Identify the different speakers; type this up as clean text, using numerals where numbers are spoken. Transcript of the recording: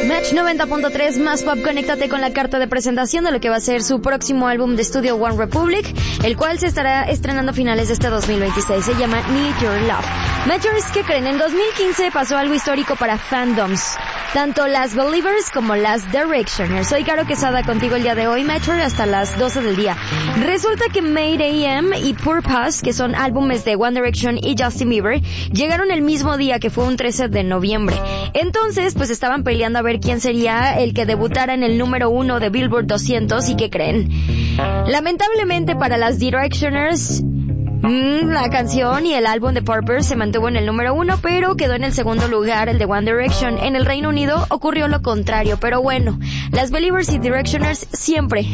Speaker 1: Match 90.3 más pop, conéctate con la carta de presentación de lo que va a ser su próximo álbum de estudio One Republic, el cual se estará estrenando a finales de este 2026. Se llama Need Your Love. Matchers, ¿qué creen? En 2015 pasó algo histórico para fandoms, tanto las Believers como las Directioners. Soy Caro Quesada contigo el día de hoy, Matcher, hasta las 12 del día. Resulta que Made AM y Purpose, que son álbumes de One Direction y Justin Bieber, llegaron el mismo día, que fue un 13 de noviembre. Entonces, pues estaban peleando a ver quién sería el que debutara en el número 1 de Billboard 200, ¿y qué creen? Lamentablemente para las Directioners, la canción y el álbum de Purpose se mantuvo en el número 1, pero quedó en el segundo lugar el de One Direction. En el Reino Unido ocurrió lo contrario, pero bueno, las Believers y Directioners siempre